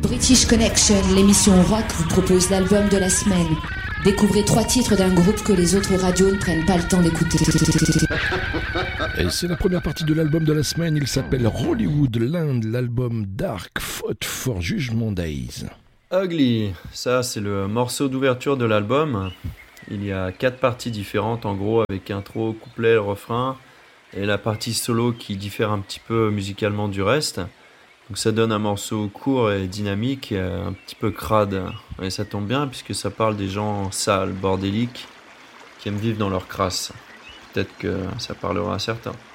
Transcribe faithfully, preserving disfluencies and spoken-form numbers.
British Connection, l'émission rock, vous propose l'album de la semaine. Découvrez trois titres d'un groupe que les autres radios ne prennent pas le temps d'écouter. Et c'est la première partie de l'album de la semaine. Il s'appelle Hollywood Land, l'album Dark Fought for Judgment Days. Ugly, ça c'est le morceau d'ouverture de l'album. Il y a quatre parties différentes en gros, avec intro, couplet, refrain et la partie solo qui diffère un petit peu musicalement du reste. Donc ça donne un morceau court et dynamique, un petit peu crade. Et ça tombe bien puisque ça parle des gens sales, bordéliques, qui aiment vivre dans leur crasse. Peut-être que ça parlera à certains.